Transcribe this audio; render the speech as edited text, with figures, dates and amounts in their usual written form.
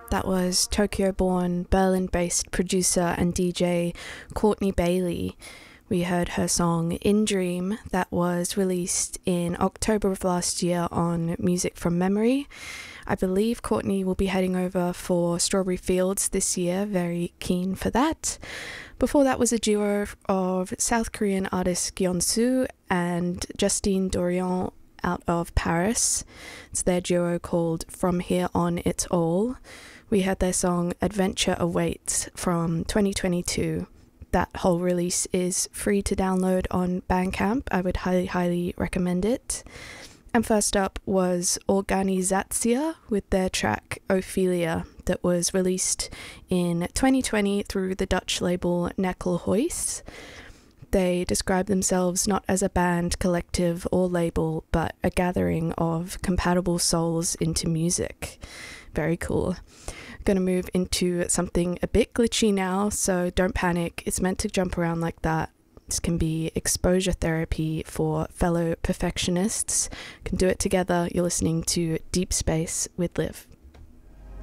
That was Tokyo-born, Berlin-based producer and DJ Courtney Bailey. We heard her song In Dream that was released in October of last year on Music from Memory. I believe Courtney will be heading over for Strawberry Fields this year, very keen for that. Before that was a duo of South Korean artists Gyonsu and Justine Dorian out of Paris. It's their duo called From Here On It's All. We heard their song Adventure Awaits from 2022. That whole release is free to download on Bandcamp. I would highly recommend it. And first up was Organizatia with their track Ophelia that was released in 2020 through the Dutch label Nekkelhuis. They describe themselves not as a band, collective, or label, but a gathering of compatible souls into music. Very cool. Going to move into something a bit glitchy now, so don't panic. It's meant to jump around like that. This can be exposure therapy for fellow perfectionists. You can do it together. You're listening to Deep Space with Liv.